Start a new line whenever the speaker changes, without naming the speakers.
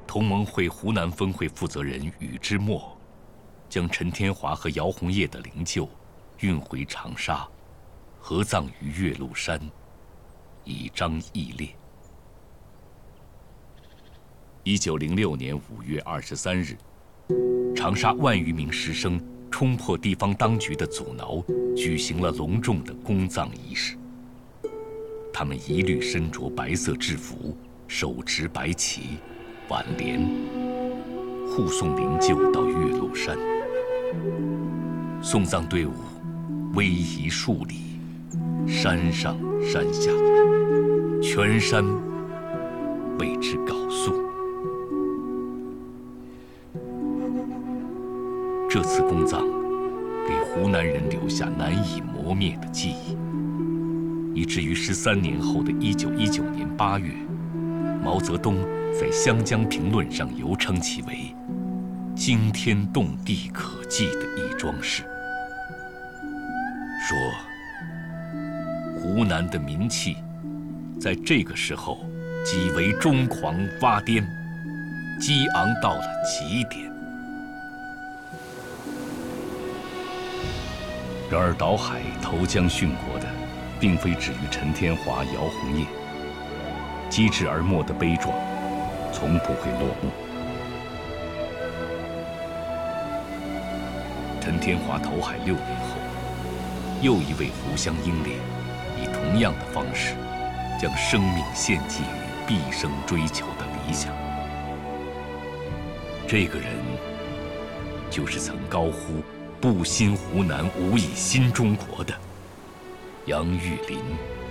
同盟会湖南分会负责人宇之墨，将陈天华和姚红叶的灵柩运回长沙，合葬于岳麓山，以彰义烈。1906年5月23日，长沙万余名师生冲破地方当局的阻挠，举行了隆重的公葬仪式。他们一律身着白色制服，手持白旗、挽联，护送灵柩到岳麓山。送葬队伍逶迤数里，山上山下，全山为之缟肃。这次公葬给湖南人留下难以磨灭的记忆，以至于13年后的1919年8月，毛泽东在《湘江评论》上尤称其为惊天动地可忌的一桩事，说湖南的民气在这个时候极为疯狂发癫，激昂到了极点。然而岛海投江殉国的，并非止于陈天华、姚红叶，机智而默的悲壮，从不会落幕。陈天华投海6年后，又一位湖湘英烈，以同样的方式，将生命献祭于毕生追求的理想。这个人，就是曾高呼“不兴湖南，无以兴中国”的杨玉麟。